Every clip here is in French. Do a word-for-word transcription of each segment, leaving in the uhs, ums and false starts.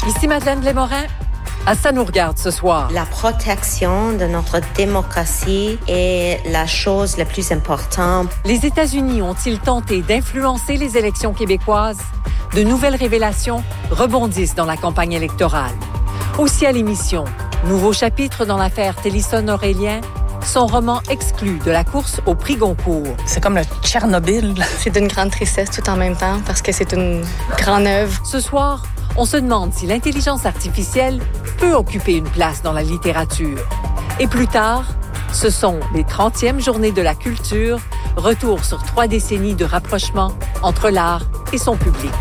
Ici Madeleine Blais-Morin. À ça nous regarde ce soir. La protection de notre démocratie est la chose la plus importante. Les États-Unis ont-ils tenté d'influencer les élections québécoises? De nouvelles révélations rebondissent dans la campagne électorale. Aussi à l'émission, nouveau chapitre dans l'affaire Télisson-Aurélien, son roman exclu de la course au prix Goncourt. C'est comme le Tchernobyl. C'est d'une grande tristesse tout en même temps parce que c'est une grande œuvre. Ce soir, on se demande si l'intelligence artificielle peut occuper une place dans la littérature. Et plus tard, ce sont les trentièmes journées de la culture, retour sur trois décennies de rapprochement entre l'art et son public.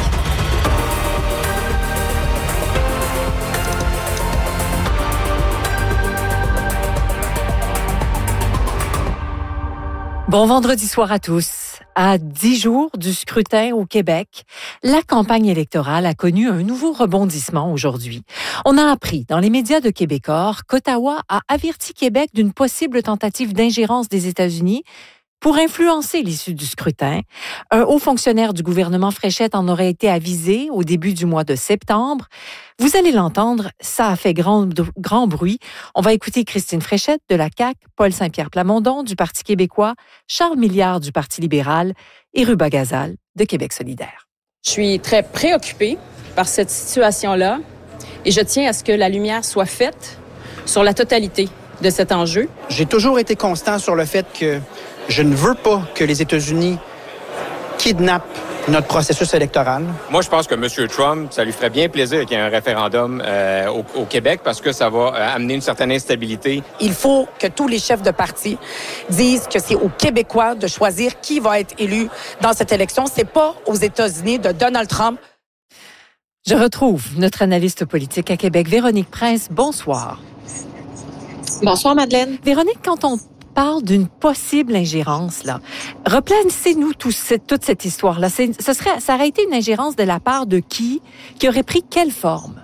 Bon vendredi soir à tous. À dix jours du scrutin au Québec, la campagne électorale a connu un nouveau rebondissement aujourd'hui. On a appris dans les médias de Québecor qu'Ottawa a averti Québec d'une possible tentative d'ingérence des États-Unis pour influencer l'issue du scrutin. Un haut fonctionnaire du gouvernement Fréchette en aurait été avisé au début du mois de septembre. Vous allez l'entendre, ça a fait grand, grand bruit. On va écouter Christine Fréchette de la C A Q, Paul Saint-Pierre Plamondon du Parti québécois, Charles Milliard du Parti libéral et Ruba Gazal de Québec solidaire. Je suis très préoccupée par cette situation-là et je tiens à ce que la lumière soit faite sur la totalité de cet enjeu. J'ai toujours été constant sur le fait que je ne veux pas que les États-Unis kidnappent notre processus électoral. Moi, je pense que M. Trump, ça lui ferait bien plaisir qu'il y ait un référendum euh, au, au Québec parce que ça va euh, amener une certaine instabilité. Il faut que tous les chefs de parti disent que c'est aux Québécois de choisir qui va être élu dans cette élection. C'est pas aux États-Unis de Donald Trump. Je retrouve notre analyste politique à Québec, Véronique Prince. Bonsoir. Bonsoir, Madeleine. Véronique, quand on parle d'une possible ingérence, là, replacez-nous tout, cette, toute cette histoire-là. C'est, ce serait, ça aurait été une ingérence de la part de qui? Qui aurait pris quelle forme?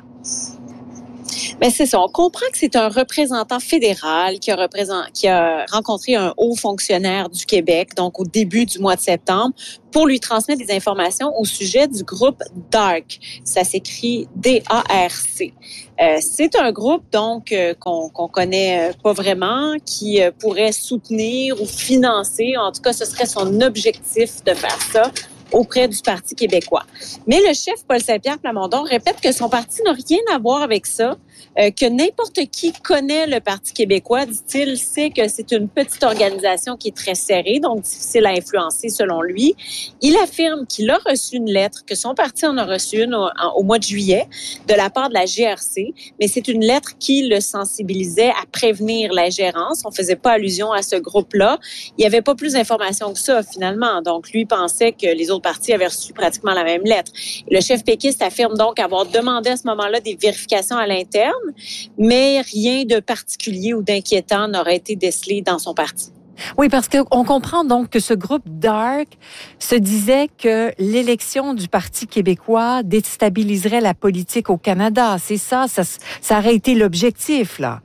Mais c'est ça. On comprend que c'est un représentant fédéral qui a, représent, qui a rencontré un haut fonctionnaire du Québec, donc au début du mois de septembre, pour lui transmettre des informations au sujet du groupe DARC. Ça s'écrit D A R C. Euh, c'est un groupe, donc, euh, qu'on, qu'on connaît pas vraiment, qui euh, pourrait soutenir ou financer, en tout cas, ce serait son objectif de faire ça, auprès du Parti québécois. Mais le chef Paul Saint-Pierre Plamondon répète que son parti n'a rien à voir avec ça, euh, que n'importe qui connaît le Parti québécois, dit-il, sait que c'est une petite organisation qui est très serrée, donc difficile à influencer selon lui. Il affirme qu'il a reçu une lettre, que son parti en a reçu une au, en, au mois de juillet de la part de la G R C, mais c'est une lettre qui le sensibilisait à prévenir l'ingérence. On faisait pas allusion à ce groupe-là. Il n'y avait pas plus d'informations que ça, finalement. Donc, lui pensait que les autres partis avaient reçu pratiquement la même lettre. Le chef péquiste affirme donc avoir demandé à ce moment-là des vérifications à l'interne, mais rien de particulier ou d'inquiétant n'aurait été décelé dans son parti. Oui, parce qu'on comprend donc que ce groupe DARC se disait que l'élection du Parti québécois déstabiliserait la politique au Canada. C'est ça, ça, ça aurait été l'objectif, là.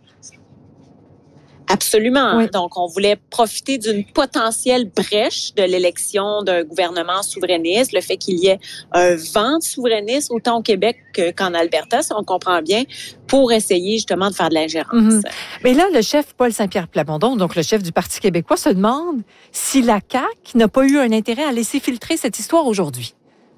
Absolument. Oui. Donc, on voulait profiter d'une potentielle brèche de l'élection d'un gouvernement souverainiste, le fait qu'il y ait un vent de souverainisme autant au Québec qu'en Alberta, si on comprend bien, pour essayer justement de faire de l'ingérence. Mm-hmm. Mais là, le chef Paul Saint-Pierre Plamondon, donc le chef du Parti québécois, se demande si la C A Q n'a pas eu un intérêt à laisser filtrer cette histoire aujourd'hui.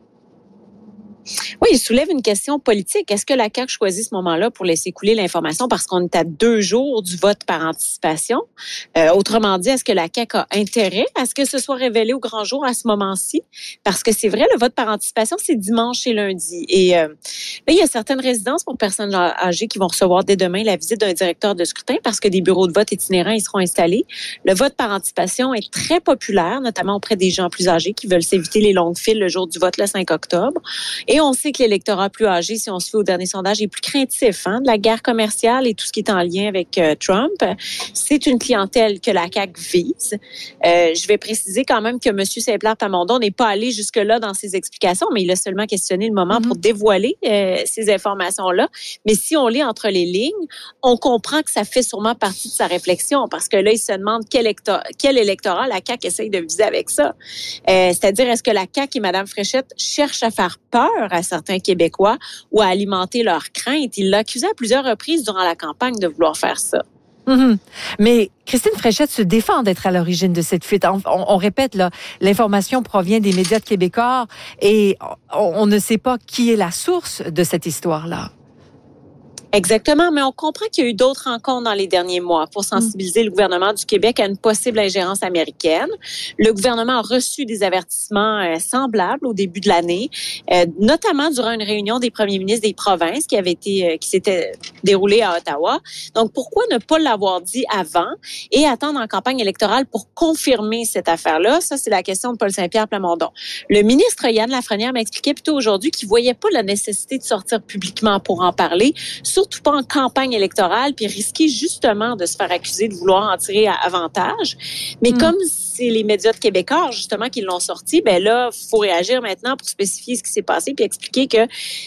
Oui, il soulève une question politique. Est-ce que la C A Q choisit ce moment-là pour laisser couler l'information parce qu'on est à deux jours du vote par anticipation? Euh, autrement dit, est-ce que la C A Q a intérêt à ce que ce soit révélé au grand jour à ce moment-ci? Parce que c'est vrai, le vote par anticipation, c'est dimanche et lundi. Et euh, là, il y a certaines résidences pour personnes âgées qui vont recevoir dès demain la visite d'un directeur de scrutin parce que des bureaux de vote itinérants, ils seront installés. Le vote par anticipation est très populaire, notamment auprès des gens plus âgés qui veulent s'éviter les longues files le jour du vote, le cinq octobre. Et on sait que l'électorat plus âgé, si on se fait au dernier sondage, est plus craintif hein, de la guerre commerciale et tout ce qui est en lien avec euh, Trump. C'est une clientèle que la C A Q vise. Euh, je vais préciser quand même que M. Saint-Pierre Plamondon n'est pas allé jusque-là dans ses explications, mais il a seulement questionné le moment mm-hmm. pour dévoiler euh, ces informations-là. Mais si on lit entre les lignes, on comprend que ça fait sûrement partie de sa réflexion parce que là, il se demande quel, électorat, quel électorat la C A Q essaye de viser avec ça. Euh, c'est-à-dire, est-ce que la C A Q et Mme Fréchette cherchent à faire peur peur à certains Québécois ou à alimenter leurs craintes. Il l'a accusé à plusieurs reprises durant la campagne de vouloir faire ça. Mm-hmm. Mais Christine Fréchette se défend d'être à l'origine de cette fuite. On, on, on répète, là, l'information provient des médias de québécois et on, on ne sait pas qui est la source de cette histoire-là. Exactement, mais on comprend qu'il y a eu d'autres rencontres dans les derniers mois pour sensibiliser mmh. le gouvernement du Québec à une possible ingérence américaine. Le gouvernement a reçu des avertissements euh, semblables au début de l'année, euh, notamment durant une réunion des premiers ministres des provinces qui avait été euh, qui s'était déroulée à Ottawa. Donc, pourquoi ne pas l'avoir dit avant et attendre en campagne électorale pour confirmer cette affaire-là? Ça, c'est la question de Paul Saint-Pierre Plamondon. Le ministre Yann Lafrenière m'expliquait plutôt aujourd'hui qu'il voyait pas la nécessité de sortir publiquement pour en parler, surtout pas en campagne électorale, puis risquer justement de se faire accuser de vouloir en tirer avantage. Mais mmh. comme c'est les médias de Québécois, justement, qui l'ont sorti, ben là, il faut réagir maintenant pour spécifier ce qui s'est passé puis expliquer que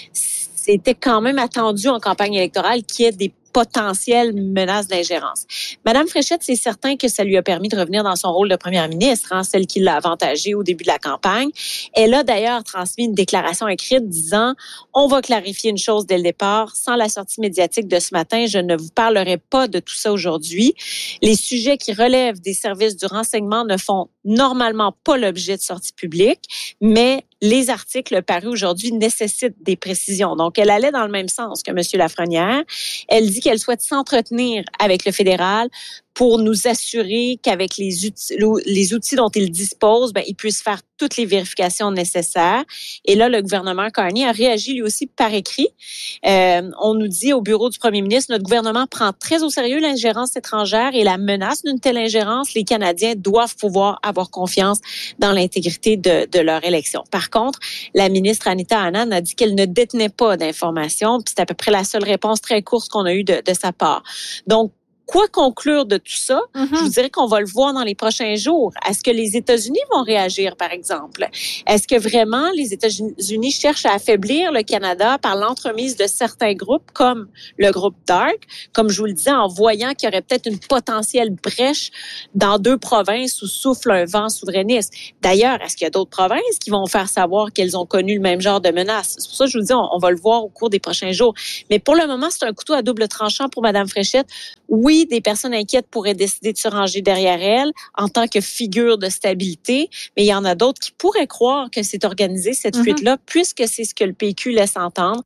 c'était quand même attendu en campagne électorale qu'il y ait des potentielles menaces d'ingérence. Madame Fréchette, c'est certain que ça lui a permis de revenir dans son rôle de première ministre, hein, celle qui l'a avantagée au début de la campagne. Elle a d'ailleurs transmis une déclaration écrite disant « On va clarifier une chose dès le départ. Sans la sortie médiatique de ce matin, je ne vous parlerai pas de tout ça aujourd'hui. Les sujets qui relèvent des services du renseignement ne font normalement pas l'objet de sortie publique, mais les articles parus aujourd'hui nécessitent des précisions. » Donc, elle allait dans le même sens que M. Lafrenière. Elle dit qu'elle souhaite s'entretenir avec le fédéral pour nous assurer qu'avec les outils, les outils dont il dispose, ben, il puisse faire toutes les vérifications nécessaires. Et là, le gouvernement Carney a réagi lui aussi par écrit. Euh, on nous dit au bureau du premier ministre, notre gouvernement prend très au sérieux l'ingérence étrangère et la menace d'une telle ingérence. Les Canadiens doivent pouvoir avoir confiance dans l'intégrité de, de leur élection. Par contre, la ministre Anita Anand a dit qu'elle ne détenait pas d'informations. Puis c'est à peu près la seule réponse très courte qu'on a eue de, de sa part. Donc, quoi conclure de tout ça? Mm-hmm. Je vous dirais qu'on va le voir dans les prochains jours. Est-ce que les États-Unis vont réagir, par exemple? Est-ce que vraiment les États-Unis cherchent à affaiblir le Canada par l'entremise de certains groupes, comme le groupe Dark, comme je vous le disais, en voyant qu'il y aurait peut-être une potentielle brèche dans deux provinces où souffle un vent souverainiste? D'ailleurs, est-ce qu'il y a d'autres provinces qui vont faire savoir qu'elles ont connu le même genre de menaces? C'est pour ça que je vous dis, on, on va le voir au cours des prochains jours. Mais pour le moment, c'est un couteau à double tranchant pour Mme Fréchette. Oui, des personnes inquiètes pourraient décider de se ranger derrière elle en tant que figure de stabilité, mais il y en a d'autres qui pourraient croire que c'est organisé, cette mm-hmm. fuite-là, puisque c'est ce que le P Q laisse entendre.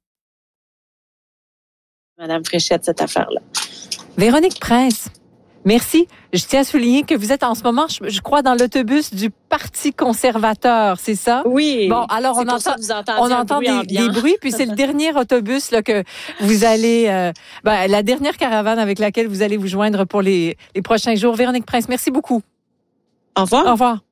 Madame Fréchette, cette affaire-là. Véronique Prince, merci. Je tiens à souligner que vous êtes en ce moment, je, je crois, dans l'autobus du Parti conservateur, c'est ça? Oui. Bon, alors on entend, on entend des, des bruits, puis c'est le dernier autobus là que vous allez, euh, ben, la dernière caravane avec laquelle vous allez vous joindre pour les, les prochains jours. Véronique Prince, merci beaucoup. Au revoir. Au revoir.